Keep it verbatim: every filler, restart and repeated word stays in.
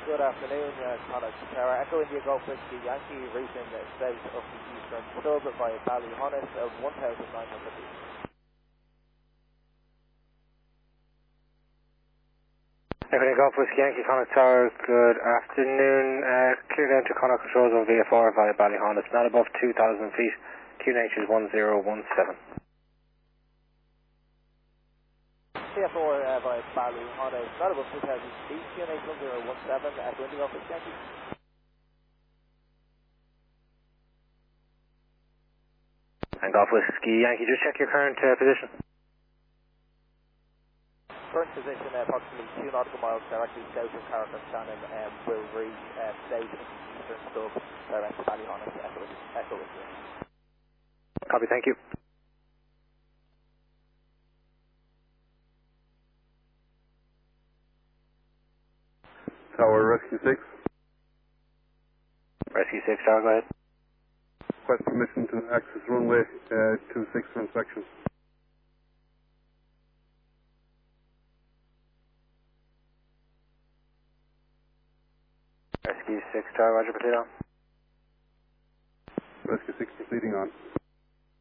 Good afternoon, uh, Connacht Tower. Echo India Golf Whiskey Yankee, routing uh, south of the eastern sub via Ballyhonus of one thousand nine hundred feet. Echo India Golf Whiskey Yankee, Connacht Tower, good afternoon. Uh, clear down to Connacht Controls on V F R via Ballyhonus, not above two thousand feet. Q N H is one zero one seven. V F R uh, via Ballyhonus, not above two thousand feet. Q N H one zero one seven, Echo India Golf Whiskey Yankee. And Golf Whiskey Yankee, just check your current uh, position. Current position uh, approximately two nautical miles directly south of Carrick Shannon, um, will reach uh, south of the eastern sub direct to Ballyhonus, Echo Echo Whiskey. Copy, thank you. Tower Rescue six. Rescue six, Tower, go ahead. Request permission to access runway uh, two six for inspection. Rescue six, Tower, roger, proceed on. Rescue six proceeding on.